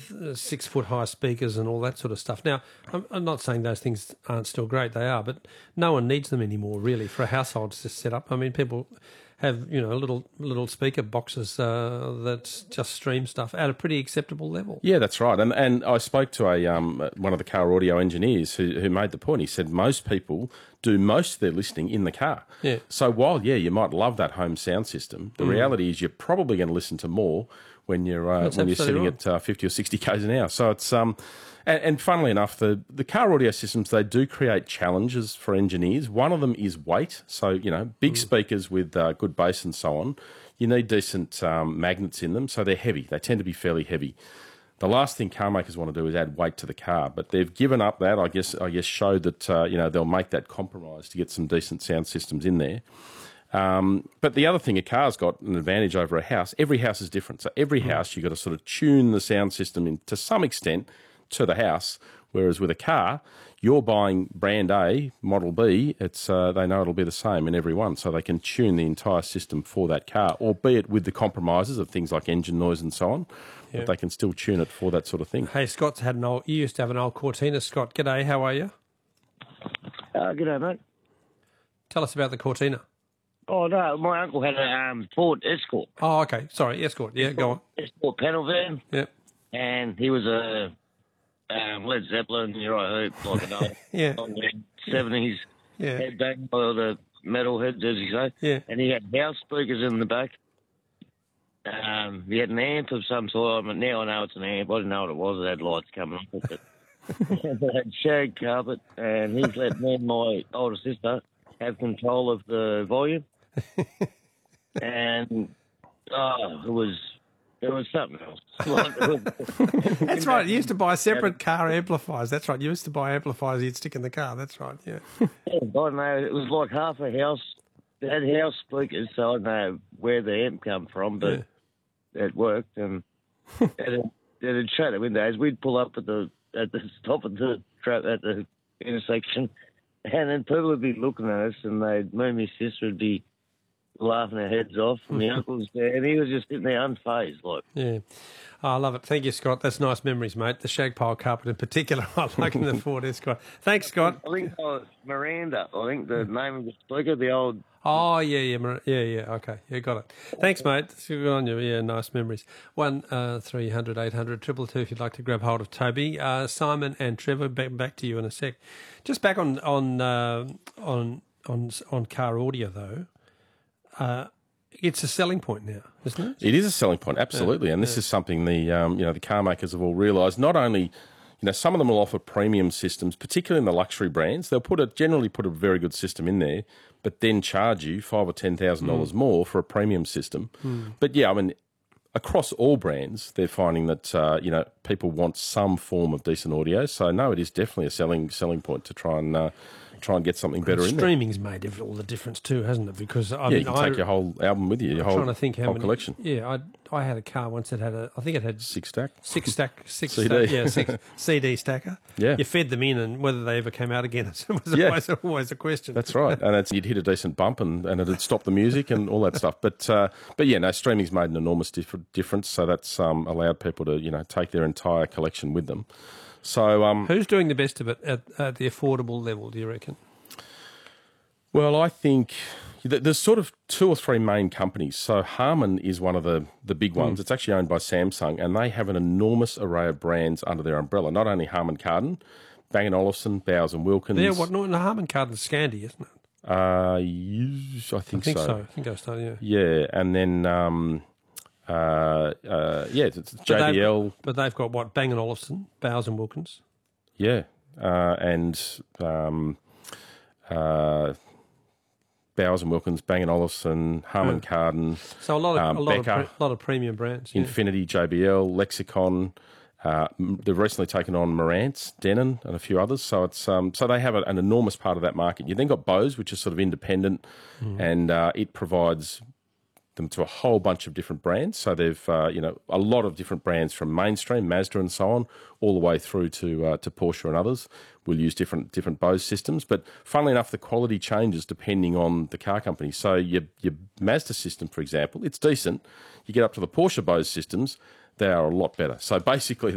with 6-foot high speakers and all that sort of stuff. Now, I'm not saying those things aren't still great. They are, but no one needs them anymore, really, for a household to set up. I mean, people have, little speaker boxes that just stream stuff at a pretty acceptable level. Yeah, that's right. And I spoke to one of the car audio engineers who made the point. He said most people do most of their listening in the car. Yeah. So while, you might love that home sound system, the reality is you're probably going to listen to more when you're sitting right. at 50 or 60 k's an hour. So it's and funnily enough, the car audio systems, they do create challenges for engineers. One of them is weight. So big speakers with good bass and so on. You need decent magnets in them, so they're heavy. They tend to be fairly heavy. The last thing car makers want to do is add weight to the car, but they've given up that. I guess showed that they'll make that compromise to get some decent sound systems in there. But the other thing, a car's got an advantage over a house. Every house is different, so every house you've got to sort of tune the sound system in to some extent to the house. Whereas with a car, you're buying brand A, model B. It's they know it'll be the same in every one, so they can tune the entire system for that car, albeit with the compromises of things like engine noise and so on. Yeah. But they can still tune it for that sort of thing. Hey, Scott's had you used to have an old Cortina. Scott, g'day, how are you? G'day, mate. Tell us about the Cortina. Oh, no, my uncle had a Ford Escort. Oh, okay. Sorry, Escort. Yeah, go on. Escort panel van. Yep. And he was a Led Zeppelin, you're right, like an old Yeah. 70s Yeah. headbang, or the metal heads, as you say. Yeah. And he had house speakers in the back. He had an amp of some sort. I mean, now I know it's an amp. I didn't know what it was. It had lights coming off it. It had shag carpet, and he's let me and my older sister have control of the volume. And it was something else. That's right. You used to buy separate car amplifiers. That's right. You used to buy amplifiers you'd stick in the car. That's right, yeah. I don't know. It was like half a house. It had house speakers, so I don't know where the amp come from, but it worked. And it'd shut the windows. We'd pull up at the stop of the trap at the intersection, and then people would be looking at us, and me and my sister would be laughing our heads off, and the uncle's there, and he was just sitting there unfazed, like. Yeah. Oh, I love it. Thank you, Scott. That's nice memories, mate. The shag pile carpet in particular, I like in the Ford Escort. Thanks, Scott. I think Miranda. I think the name of the speaker, the old. Oh, yeah. Okay, yeah, got it. Thanks, mate. It's good on you. Yeah, nice memories. 1300 800 222 if you'd like to grab hold of Toby. Simon and Trevor, back to you in a sec. Just back on car audio though. It's a selling point now, isn't it? It is a selling point, absolutely, and this is something the car makers have all realised. Not only, some of them will offer premium systems, particularly in the luxury brands. They'll generally put a very good system in there, but then charge you $5,000 or $10,000 more for a premium system. But yeah, I mean, across all brands, they're finding that people want some form of decent audio. So no, it is definitely a selling point to try and get something better in there. Streaming's made all the difference too, hasn't it? Because you can take your whole album with you, your whole collection. Yeah, I had a car once that had I think it had six CD. CD stacker. Yeah, you fed them in, and whether they ever came out again was always a question. That's right, and you'd hit a decent bump, and it'd stop the music and all that stuff. But yeah, no, streaming's made an enormous difference. So that's allowed people to take their entire collection with them. So, who's doing the best of it at the affordable level, do you reckon? Well, I think there's sort of two or three main companies. So Harman is one of the big ones. It's actually owned by Samsung, and they have an enormous array of brands under their umbrella. Not only Harman Kardon, Bang & Olufsen, Bowers & Wilkins. Yeah, Harman Kardon's Scandi, isn't it? I think so. I think I started, Yeah, and then... it's JBL. But they've got what? Bang & Olufsen, Bowers & Wilkins. Yeah, and Bowers & Wilkins, Bang & Olufsen, Harman Kardon. So a lot of premium brands. Yeah. Infinity, JBL, Lexicon. They've recently taken on Marantz, Denon, and a few others. So it's so they have an enormous part of that market. You then got Bose, which is sort of independent, and it provides them to a whole bunch of different brands. So they've a lot of different brands from mainstream, Mazda and so on, all the way through to Porsche and others. Will use different Bose systems, but funnily enough, the quality changes depending on the car company. So your Mazda system, for example, it's decent. You get up to the Porsche Bose systems, they are a lot better. So basically,